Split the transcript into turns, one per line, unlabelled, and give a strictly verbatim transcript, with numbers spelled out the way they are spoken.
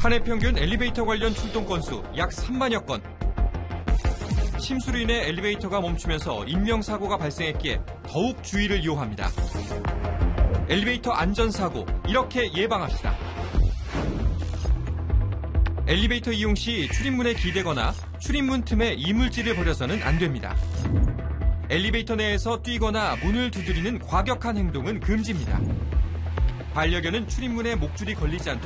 한 해 평균 엘리베이터 관련 출동 건수 약 삼만여 건. 침수로 인해 엘리베이터가 멈추면서 인명사고가 발생했기에 더욱 주의를 요합니다. 엘리베이터 안전사고, 이렇게 예방합시다. 엘리베이터 이용 시 출입문에 기대거나 출입문 틈에 이물질을 버려서는 안 됩니다. 엘리베이터 내에서 뛰거나 문을 두드리는 과격한 행동은 금지입니다. 반려견은 출입문에 목줄이 걸리지 않도록